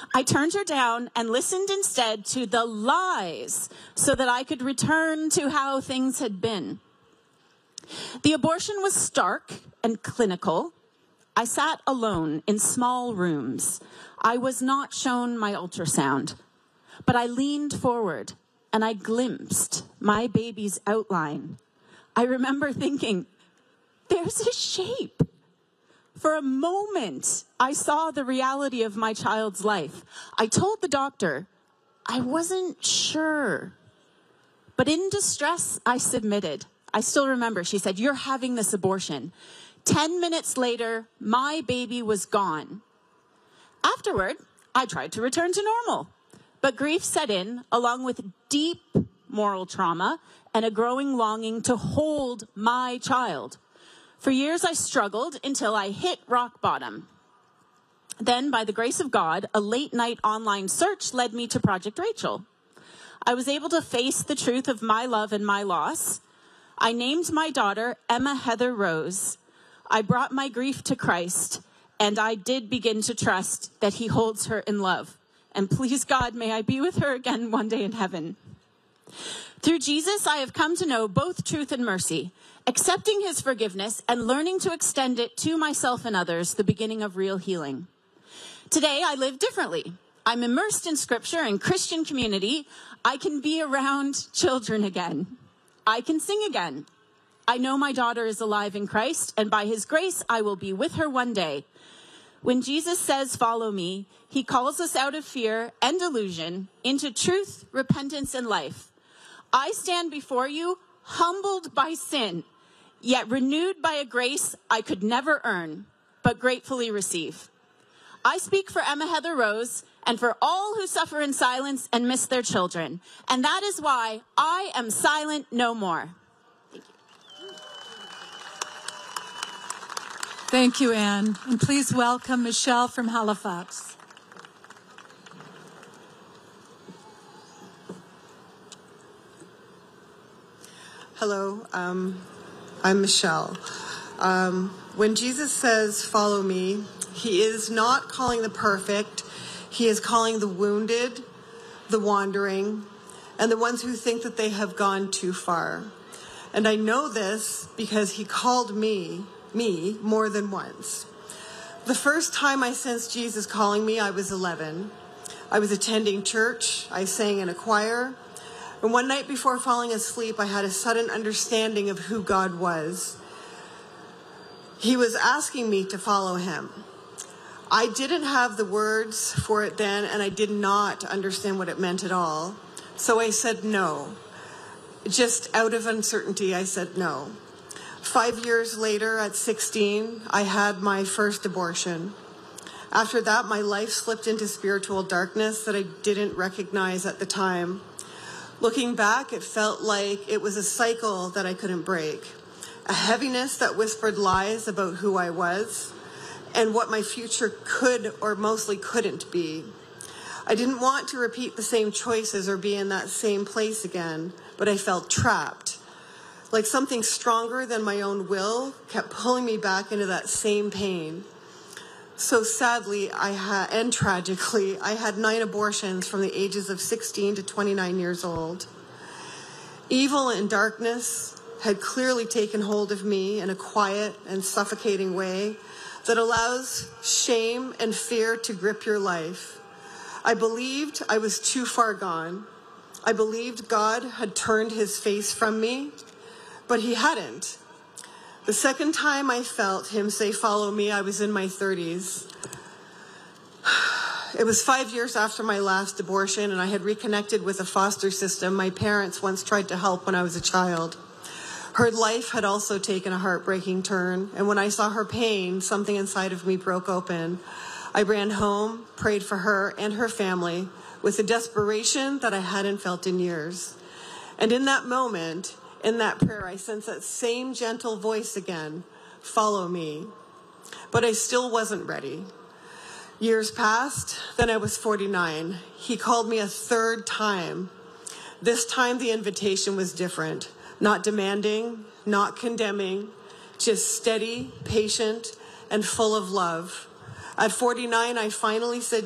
I turned her down and listened instead to the lies so that I could return to how things had been. The abortion was stark and clinical. I sat alone in small rooms. I was not shown my ultrasound, but I leaned forward and I glimpsed my baby's outline. I remember thinking, there's a shape. For a moment, I saw the reality of my child's life. I told the doctor I wasn't sure, but in distress, I submitted. I still remember, she said, you're having this abortion. 10 minutes later, my baby was gone. Afterward, I tried to return to normal, but grief set in, along with deep moral trauma and a growing longing to hold my child. For years, I struggled until I hit rock bottom. Then, by the grace of God, a late-night online search led me to Project Rachel. I was able to face the truth of my love and my loss. I named my daughter Emma Heather Rose. I brought my grief to Christ, and I did begin to trust that he holds her in love. And please, God, may I be with her again one day in heaven. Through Jesus, I have come to know both truth and mercy, accepting his forgiveness and learning to extend it to myself and others, the beginning of real healing. Today, I live differently. I'm immersed in scripture and Christian community. I can be around children again. I can sing again. I know my daughter is alive in Christ, and by his grace, I will be with her one day. When Jesus says, follow me, he calls us out of fear and delusion into truth, repentance, and life. I stand before you, humbled by sin, yet renewed by a grace I could never earn, but gratefully receive. I speak for Emma Heather Rose and for all who suffer in silence and miss their children. And that is why I am silent no more. Thank you. Thank you, Anne. And please welcome Michelle from Halifax. Hello, I'm Michelle. When Jesus says, follow me, he is not calling the perfect. He is calling the wounded, the wandering, and the ones who think that they have gone too far. And I know this because he called me more than once. The first time I sensed Jesus calling me, I was 11. I was attending church. I sang in a choir. And one night before falling asleep, I had a sudden understanding of who God was. He was asking me to follow him. I didn't have the words for it then, and I did not understand what it meant at all. So I said no. Just out of uncertainty, I said no. 5 years later, at 16, I had my first abortion. After that, my life slipped into spiritual darkness that I didn't recognize at the time. Looking back, it felt like it was a cycle that I couldn't break. A heaviness that whispered lies about who I was and what my future could or mostly couldn't be. I didn't want to repeat the same choices or be in that same place again, but I felt trapped. Like something stronger than my own will kept pulling me back into that same pain. So sadly, and tragically, I had 9 abortions from the ages of 16 to 29 years old. Evil and darkness had clearly taken hold of me in a quiet and suffocating way that allows shame and fear to grip your life. I believed I was too far gone. I believed God had turned his face from me, but he hadn't. The second time I felt him say, follow me, I was in my 30s. It was 5 years after my last abortion, and I had reconnected with a foster system my parents once tried to help when I was a child. Her life had also taken a heartbreaking turn, and when I saw her pain, something inside of me broke open. I ran home, prayed for her and her family with a desperation that I hadn't felt in years. And in that moment, in that prayer, I sensed that same gentle voice again, follow me. But I still wasn't ready. Years passed, then I was 49. He called me a third time. This time the invitation was different. Not demanding, not condemning, just steady, patient, and full of love. At 49, I finally said